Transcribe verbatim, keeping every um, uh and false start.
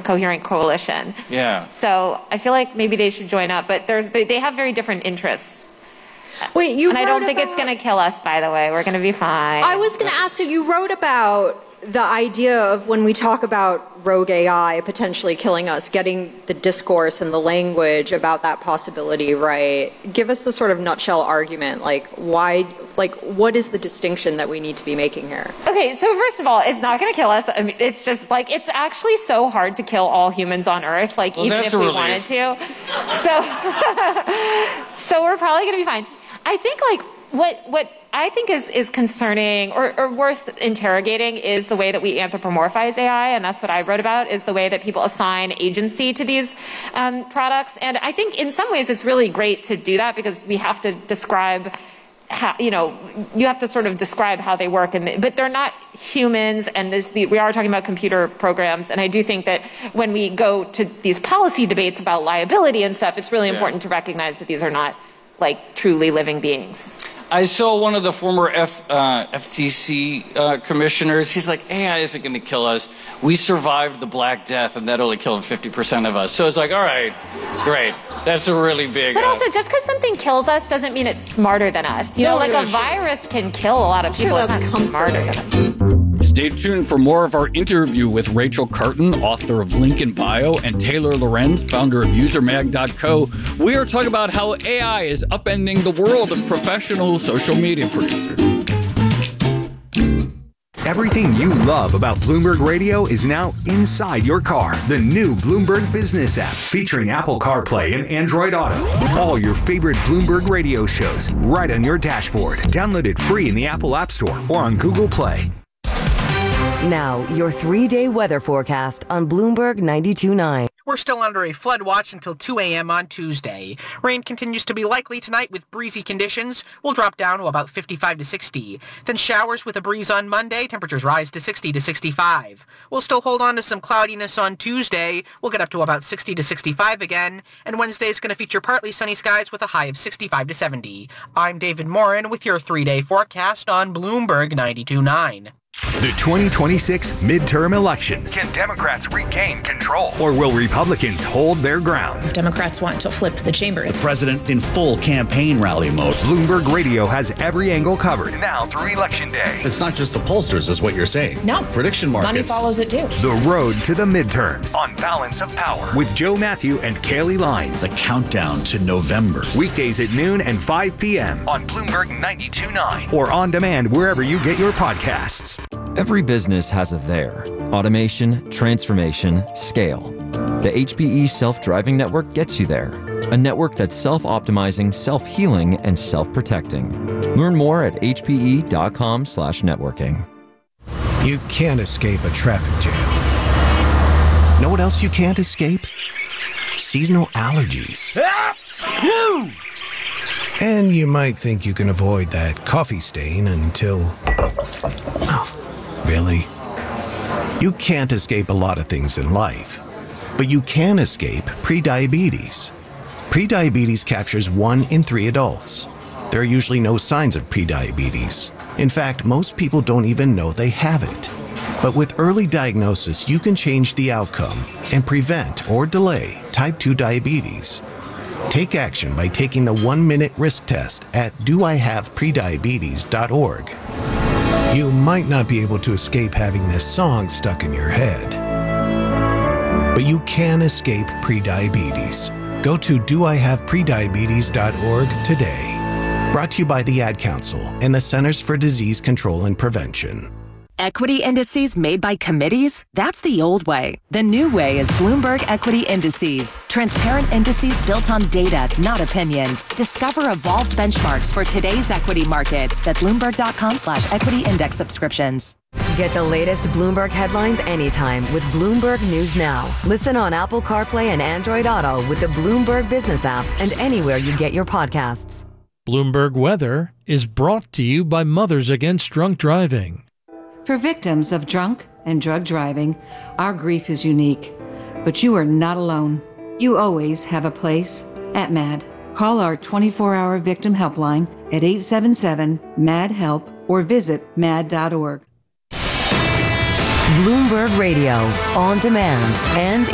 coherent coalition. Yeah. So I feel like maybe they should join up, but there's, they, they have very different interests. Wait, you And I don't think about... it's going to kill us, by the way. We're going to be fine. I was going to ask you, you wrote about the idea of when we talk about rogue A I potentially killing us, getting the discourse and the language about that possibility right. Give us the sort of nutshell argument, like why, like what is the distinction that we need to be making here? Okay, so first of all, it's not going to kill us. I mean, it's just like, it's actually so hard to kill all humans on Earth, like well, even if we relief. wanted to. So, so we're probably going to be fine. I think like what, what I think is, is concerning or, or worth interrogating is the way that we anthropomorphize A I, and that's what I wrote about, is the way that people assign agency to these um, products. And I think in some ways it's really great to do that because we have to describe how, you know, you have to sort of describe how they work, and but they're not humans, and this, the, we are talking about computer programs, and I do think that when we go to these policy debates about liability and stuff, it's really yeah. important to recognize that these are not like truly living beings. I saw one of the former F, uh, F T C uh, commissioners. He's like, A I isn't going to kill us. We survived the Black Death, and that only killed fifty percent of us. So it's like, all right, great. That's a really big... But uh, also, just because something kills us doesn't mean it's smarter than us. You no, know, like a sure. virus can kill a lot of people. Sure, it's not smarter than us. Stay tuned for more of our interview with Rachel Carton, author of Link in Bio, and Taylor Lorenz, founder of user mag dot co. We are talking about how A I is upending the world of professional social media producers. Everything you love about Bloomberg Radio is now inside your car. The new Bloomberg Business app featuring Apple CarPlay and Android Auto. All your favorite Bloomberg Radio shows right on your dashboard. Download it free in the Apple App Store or on Google Play. Now, your three-day weather forecast on Bloomberg ninety-two point nine. We're still under a flood watch until two a.m. on Tuesday. Rain continues to be likely tonight with breezy conditions. We'll drop down to about fifty-five to sixty. Then showers with a breeze on Monday. Temperatures rise to sixty to sixty-five. We'll still hold on to some cloudiness on Tuesday. We'll get up to about sixty to sixty-five again. And Wednesday's going to feature partly sunny skies with a high of sixty-five to seventy. I'm David Morin with your three-day forecast on Bloomberg ninety-two point nine. The twenty twenty-six midterm elections. Can Democrats regain control? Or will Republicans hold their ground? Democrats want to flip the chamber. The president in full campaign rally mode. Bloomberg Radio has every angle covered now through Election Day. It's not just the pollsters, is what you're saying. No. Prediction markets. Money follows it too. The road to the midterms on Balance of Power with Joe Matthew and Kaylee Lines. The countdown to November. Weekdays at noon and five p.m. on Bloomberg ninety-two point nine or on demand wherever you get your podcasts. Every business has a there. Automation, transformation, scale. The H P E Self-Driving Network gets you there. A network that's self-optimizing, self-healing, and self-protecting. Learn more at h p e dot com slash networking. You can't escape a traffic jam. Know what else you can't escape? Seasonal allergies. And you might think you can avoid that coffee stain until... Oh. Really? You can't escape a lot of things in life, but you can escape prediabetes. Prediabetes captures one in three adults. There are usually no signs of prediabetes. In fact, most people don't even know they have it. But with early diagnosis, you can change the outcome and prevent or delay type two diabetes. Take action by taking the one-minute risk test at do I have prediabetes dot org. You might not be able to escape having this song stuck in your head, but you can escape prediabetes. Go to do I have prediabetes dot org today. Brought to you by the Ad Council and the Centers for Disease Control and Prevention. Equity indices made by committees? That's the old way. The new way is Bloomberg Equity Indices. Transparent indices built on data, not opinions. Discover evolved benchmarks for today's equity markets at bloomberg dot com slash equity index subscriptions. Get the latest Bloomberg headlines anytime with Bloomberg News Now. Listen on Apple CarPlay and Android Auto with the Bloomberg Business app and anywhere you get your podcasts. Bloomberg Weather is brought to you by Mothers Against Drunk Driving. For victims of drunk and drug driving, our grief is unique, but you are not alone. You always have a place at MAD. Call our twenty-four hour victim helpline at eight seven seven, M A D, HELP or visit mad dot org. Bloomberg Radio, on demand and